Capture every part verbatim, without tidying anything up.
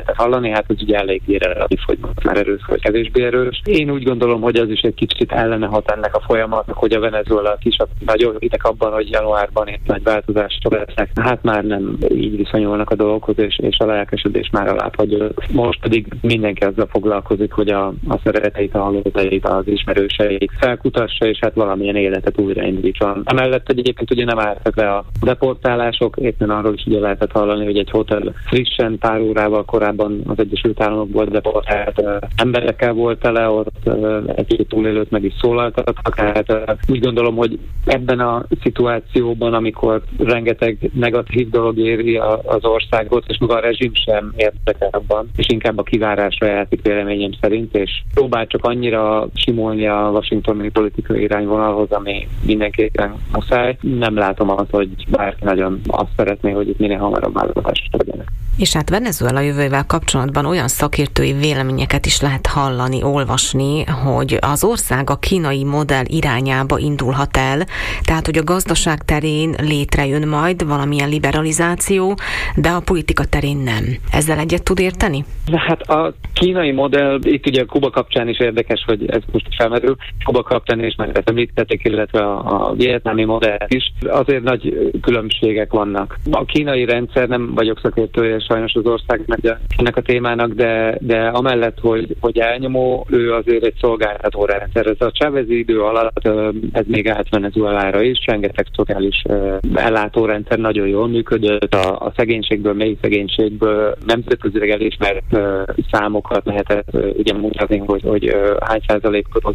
lehetett hallani, hát ez ugye elég relatív, hogy már erős vagy kevésbé erős. Én úgy gondolom, hogy az is egy kicsit ellene hat ennek a folyamatnak, hogy a Venezuela is nagyon hitek abban, hogy januárban itt nagy változások lesznek. Hát már nem így viszonyulnak a dolgokhoz, és, és a lelkesedés már alább hagyott. Most pedig mindenki azzal foglalkozik, hogy a, a szereteit, a hallgatóit, az ismerőseit felkutassa, és hát valamilyen életet újraindítson. Emellett egyébként ugye nem álltak le a deportálások, éppen arról is ugye lehetett hallani, hogy egy hotel frissen pár órával korábban az Egyesült Államokból deportált uh, emberekkel volt tele, ott uh, egy-két túlélőt meg is szólaltattak. Hát uh, úgy gondolom, hogy ebben a szituációban, amikor rengeteg negatív dolog éri a, az országot, és maga a rezsim sem érdekel abban, és inkább a kivárásra játszik véleményem szerint, és próbál csak annyira simulni a washingtoni politikai irányvonalhoz, ami mindenképpen muszáj. Nem látom azt, hogy bárki nagyon azt szeretné, hogy itt minél hamarabb választások legyenek. És hát Venezuela jövővel kapcsolatban olyan szakértői véleményeket is lehet hallani, olvasni, hogy az ország a kínai modell irányába indulhat el, tehát hogy a gazdaság terén létrejön majd valamilyen liberalizáció, de a politika terén nem. Ezzel egyet tud érteni? Hát a kínai modell, itt ugye Kuba kapcsán is érdekes, hogy ez most felmerül, Kuba kapcsán is már említették, illetve a, a vietnámi modell is. Azért nagy különbségek vannak. A kínai rendszer, nem vagyok szakértője sajnos az országnak, de ennek a témának, de, de amellett, hogy, hogy elnyomó, ő azért egy szolgáltató rendszer. Ez a Chávezi idő alatt ez még állt Venezuelára is, rengeteg szociális ellátórendszer nagyon jól működött, a, a szegénységből, mély szegénységből nemzetközileg elismert számokat lehetett ugye mutatni, hogy, hogy hány százalékot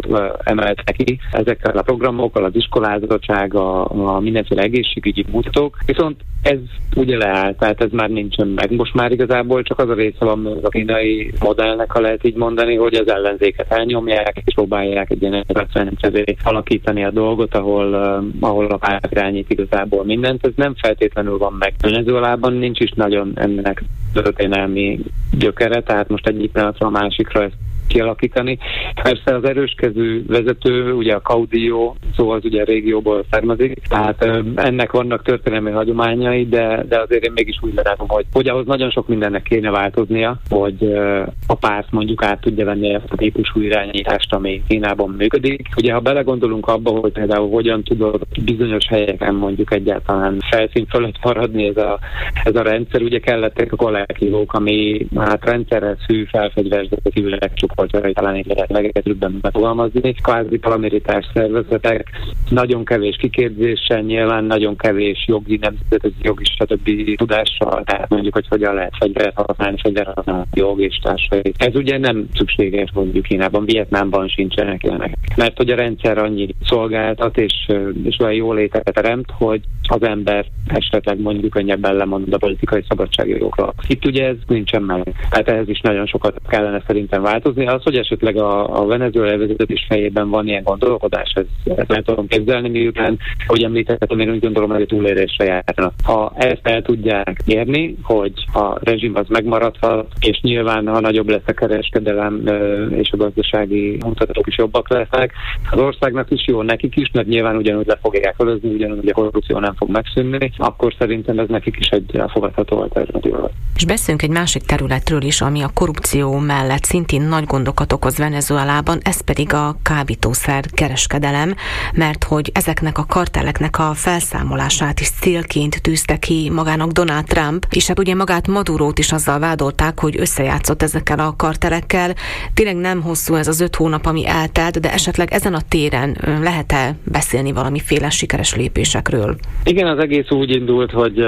emeltek ki ezekkel a programokkal, az iskolázottság, a, a mindenféle egészségügyi mutatók, viszont ez ugye leállt, tehát ez már nincsen meg. Most már igazából csak az a része van a kínai modellnek, ha lehet így mondani, hogy az ellenzéket elnyomják, és próbálják egy ilyen rendszerűen alakítani a dolgot, ahol, uh, ahol a párt irányít igazából mindent. Ez nem feltétlenül van meg. Venezuelában nincs is nagyon ennek történelmi gyökere, tehát most egyik pillanatra a másikra ezt kialakítani. Persze az erőskező vezető, ugye a Caudillo, szóval az ugye a régióból származik, tehát ennek vannak történelmi hagyományai, de, de azért én mégis úgy látom, hogy, hogy ahhoz nagyon sok mindennek kéne változnia, hogy a párt mondjuk át tudja venni ezt a típusú irányítást, ami Kínában működik. Ugye ha belegondolunk abba, hogy például hogyan tudod bizonyos helyeken mondjuk egyáltalán felszín fölött maradni ez a, ez a rendszer, ugye kellettek a kollekívók, ami hát rendszerhez hű, felfegyverzett szívűleg csoportjára, talán így lehet legegyszerűbben megfogalmazni. Kvázi paramilitárs szervezetek, nagyon kevés kiképzéssel, nyilván nagyon kevés jogi, nemzetközi jogi, stb. Tudással, tehát mondjuk, hogy hogyan lehet fegyvert használni, fegyvert használni jog és társai. Ez ugye nem szükséges mondjuk Kínában, Vietnámban sincsenek ilyenek. Mert hogy a rendszer annyi szolgáltat és, és olyan jólétet teremt, hogy az ember esetleg mondjuk könnyebben lemond a politikai szabadságjogokról. Itt ugye ez nincsen meg. Tehát ehhez is nagyon sokat kellene szerintem változni. Az, hogy esetleg a, a Venezuela vezetés fejében van ilyen gondolkodás, ez, ezt nem tudom képzelni, miután, hogy említettem, én úgy gondolom, hogy a túlélésre járna. Ha ezt el tudják érni, hogy a rezsim az megmaradhat, és nyilván, ha nagyobb lesz a kereskedelem és a gazdasági mutatók is jobbak lesznek, az országnak is jó, nekik is, mert nyilván ugyanúgy le fogják fölözni, ugyanúgy a korrupció nem fog megszűnni, akkor szerintem ez nekik is egy elfogadható alternatíva. És beszéljünk egy másik területről is, ami a korrupció mellett szintén nagy gondokat okoz Venezuelában, ez pedig a kábítószer kereskedelem, mert hogy ezeknek a kartelleknek a felszámolását is célként tűzte ki magának Donald Trump, és hát ugye magát Madurót is azzal vádolták, hogy összejátszott ezekkel a kartellekkel. Tényleg nem hosszú ez az öt hónap, ami eltelt, de esetleg ezen a téren lehet-e beszélni valamiféle sikeres lépésekről? Igen, az egész úgy indult, hogy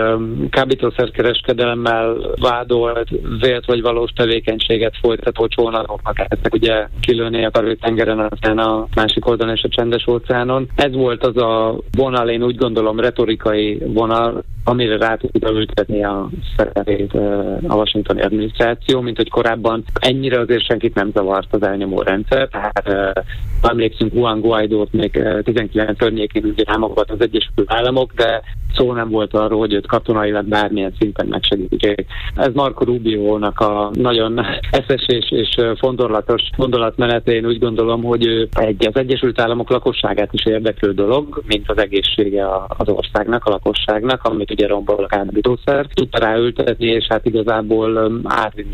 kábítószerkereskedelemmel vádolt, vélt vagy valós tevékenységet folytató csónakoknak ezek ugye kilőni a Karib-tengeren, aztán a másik oldalon és a Csendes-óceánon. Ez volt az a vonal, én úgy gondolom retorikai vonal, amire rá tudta ültetni a szerepét a washingtoni adminisztráció, mint hogy korábban ennyire azért senkit nem zavart az elnyomó rendszer. Tehát emlékszünk, Juan Guaidót még tizenkilenc környékén ugye támogat az Egyesült Államok, de szó nem volt arról, hogy őt katonailag bármilyen szinten megsegítik. Ez Marco Rubiónak a nagyon eszes és, és fondorlatos gondolatmenetén úgy gondolom, hogy ő egy az Egyesült Államok lakosságát is érdeklő dolog, mint az egészsége az országnak, a lakosságnak, amit ugye rombol a kábítószer. Tudta ráültetni, és hát igazából átvinni